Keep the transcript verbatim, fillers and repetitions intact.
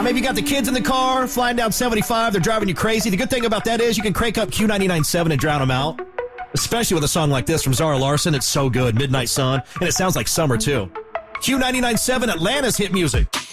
Maybe you got the kids in the car, flying down seventy-five, they're driving you crazy. The good thing about that is you can crank up Q ninety-nine point seven and drown them out. Especially with a song like this from Zara Larsson. It's so good, Midnight Sun, and it sounds like summer, too. Q ninety-nine point seven, Atlanta's hit music.